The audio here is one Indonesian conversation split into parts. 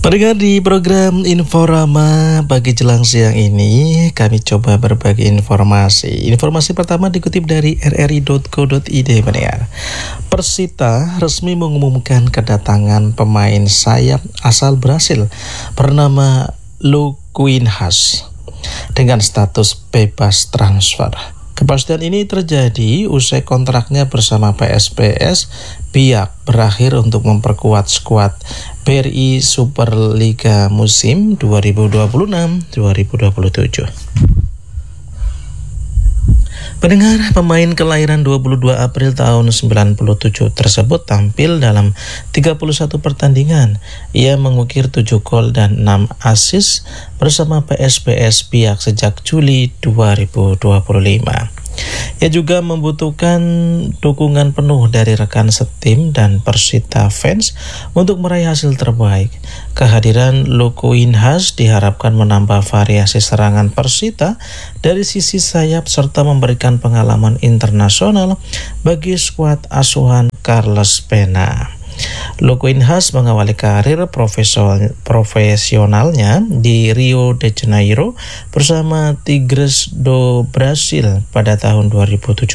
Pendengar, di program Inforama pagi jelang siang ini kami coba berbagi informasi. Informasi pertama dikutip dari rri.co.id. Pendengar, Persita resmi mengumumkan kedatangan pemain sayap asal Brasil bernama Luquinhas dengan status bebas transfer. Kepastian ini terjadi usai kontraknya bersama PSPS Biak berakhir untuk memperkuat skuad BRI Superliga musim 2026-2027. Pendengar, pemain kelahiran 22 April tahun 97 tersebut tampil dalam 31 pertandingan. Ia mengukir 7 gol dan 6 assist bersama PSPS Biak sejak Juli 2025. Ia juga membutuhkan dukungan penuh dari rekan setim dan Persita fans untuk meraih hasil terbaik. Kehadiran Luquinhas diharapkan menambah variasi serangan Persita dari sisi sayap serta memberikan pengalaman internasional bagi skuad asuhan Carlos Pena. Luquinhas mengawali karir profesionalnya di Rio de Janeiro bersama Tigres do Brasil pada tahun 2017.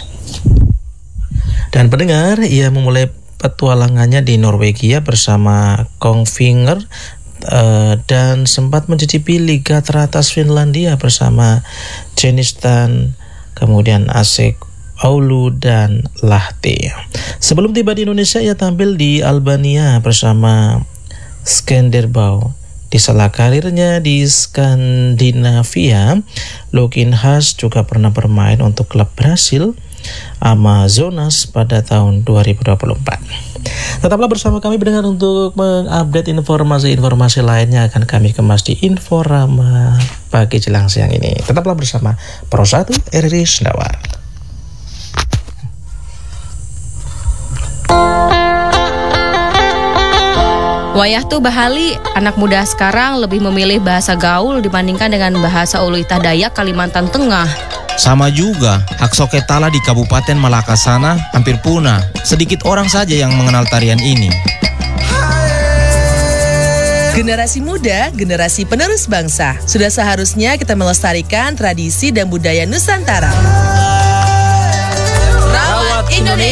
Dan pendengar, ia memulai petualangannya di Norwegia bersama Kongsvinger dan sempat mencicipi liga teratas Finlandia bersama Jenistan, kemudian ASEK Oulu dan Lahti. Sebelum tiba di Indonesia, ia tampil di Albania bersama Skanderbau. Di sela karirnya di Skandinavia, Luquinhas juga pernah bermain untuk klub Brasil Amazonas pada tahun 2024. Tetaplah bersama kami pendengar untuk mengupdate informasi-informasi lainnya akan kami kemas di Inforama pagi jelang siang ini. Tetaplah bersama Pro 1 RRI Sendawa. Wayah tuh Bahali, anak muda sekarang lebih memilih bahasa gaul dibandingkan dengan bahasa Uluitah Dayak Kalimantan Tengah. Sama juga, hak Soketala di Kabupaten Malaka sana hampir punah. Sedikit orang saja yang mengenal tarian ini. Generasi muda, generasi penerus bangsa. Sudah seharusnya kita melestarikan tradisi dan budaya Nusantara. Rawat Indonesia.